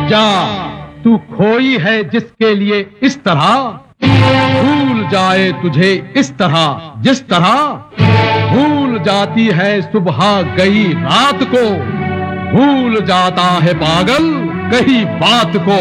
जा, तू खोई है जिसके लिए इस तरह, भूल जाए तुझे इस तरह जिस तरह भूल जाती है सुबह गई रात को, भूल जाता है पागल कही बात को।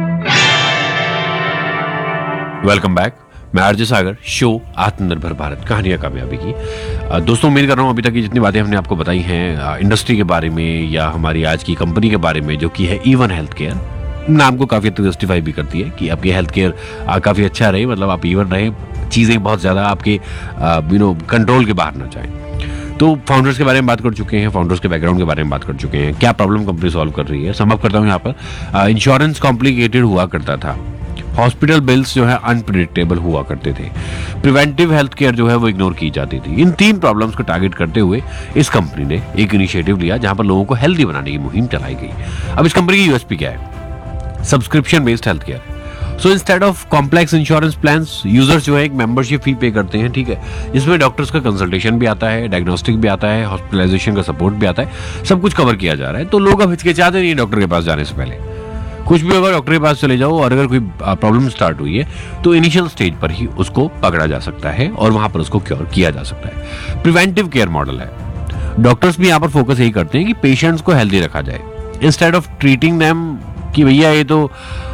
वेलकम बैक, मैं आरजे सागर, शो आत्मनिर्भर भारत कहानियां कामयाबी की। दोस्तों, उम्मीद कर रहा हूं अभी तक की जितनी बातें हमने आपको बताई हैं इंडस्ट्री के बारे में या हमारी आज की कंपनी के बारे में, जो कि है ईवन हेल्थ केयर, नाम को काफी जस्टिफाई भी करती है कि आपकी हेल्थ केयर काफी अच्छा रहे, मतलब आप ईवन रहे, चीजें बहुत ज्यादा आपके कंट्रोल के बाहर ना जाए। तो फाउंडर्स के बारे में बात कर चुके हैं, फाउंडर्स के बैकग्राउंड के बारे में बात कर चुके हैं, क्या प्रॉब्लम कंपनी सॉल्व कर रही है। समअप करता हूं यहाँ पर, इंश्योरेंस कॉम्प्लिकेटेड हुआ करता था, हॉस्पिटल बिल्स जो है अनप्रिडिक्टेबल हुआ करते थे, प्रिवेंटिव हेल्थ केयर जो है वो इग्नोर की जाती थी। इन 3 प्रॉब्लम्स को टारगेट करते हुए इस कंपनी ने एक इनिशिएटिव लिया जहां पर लोगों को हेल्दी बनाने की मुहिम चलाई गई। अब इस कंपनी की यूएसपी क्या है? Subscription based health care. So instead of complex insurance plans, users जो है एक मेंबरशिप फी पे करते हैं, ठीक है, जिसमें डॉक्टर्स का कंसल्टेशन भी आता है, डायग्नोस्टिक भी आता है, हॉस्पिटलाइजेशन का सपोर्ट भी आता है, सब कुछ कवर किया जा रहा है। तो लोग अब हिचकिचाते नहीं डॉक्टर के पास जाने से पहले। कुछ भी होगा डॉक्टर के पास चले जाओ, और अगर कोई प्रॉब्लम स्टार्ट हुई है तो इनिशियल स्टेज पर ही उसको पकड़ा जा सकता है और वहां पर उसको क्योर किया जा सकता है। प्रिवेंटिव केयर मॉडल है। डॉक्टर्स भी यहाँ पर फोकस यही करते हैं कि पेशेंट्स को हेल्दी रखा जाए, इंस्टेड ऑफ ट्रीटिंग देम कि भैया ये तो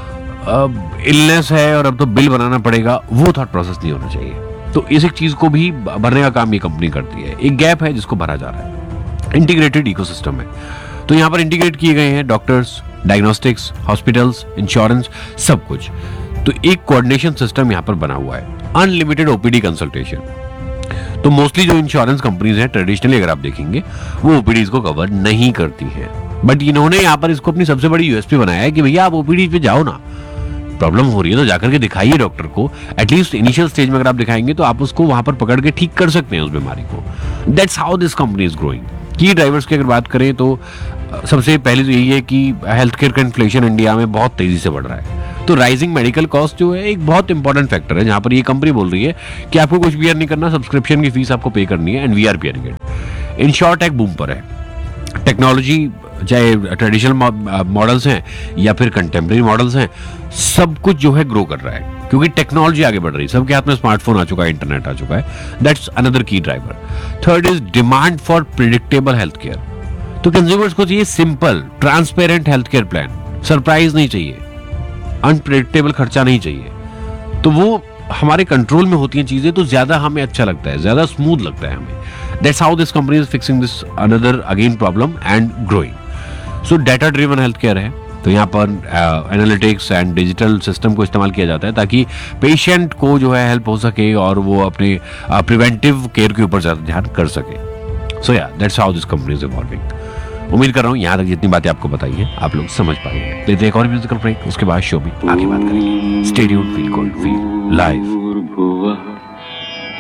इलनेस है और अब तो बिल बनाना पड़ेगा, वो थॉट प्रोसेस नहीं होना चाहिए। तो इस एक चीज को भी भरने का काम ये कंपनी करती है। एक गैप है जिसको भरा जा रहा है। इंटीग्रेटेड इकोसिस्टम है, तो यहाँ पर इंटीग्रेट किए गए हैं डॉक्टर्स, डायग्नोस्टिक्स, हॉस्पिटल्स, इंश्योरेंस, सब कुछ। तो एक कोऑर्डिनेशन सिस्टम यहाँ पर बना हुआ है। Unlimited OPD consultation. तो मोस्टली जो इंश्योरेंस कंपनीज हैं ट्रेडिशनली अगर आप देखेंगे वो ओपीडीज को कवर नहीं करती हैं, बट इन्होंने यहाँ पर इसको अपनी सबसे बड़ी यूएसपी बनाया है कि भैया आप ओपीडी पे जाओ ना, प्रॉब्लम हो रही है तो जाकर के दिखाइए डॉक्टर को। एटलीस्ट इनिशियल स्टेज में अगर आप दिखाएंगे तो आप उसको वहां पर पकड़ के ठीक कर सकते हैं उस बीमारी को। That's how this company is growing. की ड्राइवर्स की अगर बात करें तो सबसे पहले तो यही है कि हेल्थ केयर का इन्फ्लेशन इंडिया में बहुत तेजी से बढ़ रहा है। तो राइजिंग मेडिकल कॉस्ट जो है एक बहुत इंपॉर्टेंट फैक्टर है, जहां पर ये कंपनी बोल रही है कि आपको कुछ भी अर्न नहीं करना, सब्सक्रिप्शन की फीस आपको पे करनी है, and we are paying it. In short एक बूम पर है। टेक्नोलॉजी, चाहे ट्रेडिशनल मॉडल्स हैं या फिर कंटेम्प्रेरी मॉडल्स हैं, सब कुछ जो है ग्रो कर रहा है क्योंकि टेक्नोलॉजी आगे बढ़ रही है। सबके हाथ में स्मार्टफोन आ चुका है, इंटरनेट आ चुका है। दैट्स अनदर की driver. Third is demand for predictable health care. तो कंज्यूमर्स को चाहिए simple transparent health care plan, surprise नहीं चाहिए, अनप्रिडिक्टेबल खर्चा नहीं चाहिए। तो वो हमारे कंट्रोल में होती हैं चीजें, तो ज्यादा हमें अच्छा लगता है, ज्यादा स्मूथ लगता है हमें। That's how this company is fixing this another again problem and growing. So data driven health care है, तो यहाँ पर एनालिटिक्स एंड डिजिटल सिस्टम को इस्तेमाल किया जाता है ताकि पेशेंट को जो है हेल्प हो सके और वो अपने प्रिवेंटिव केयर के ऊपर ज्यादा ध्यान कर सके। सो या that's how this company is evolving. उम्मीद कर रहा हूँ यहाँ तक जितनी बातें आपको बताई हैं आप लोग समझ पाएंगे। लेते एक और म्यूजिकल ब्रेक, उसके बाद शो भी आगे बात करेंगे। Stay tuned, feel good, feel live.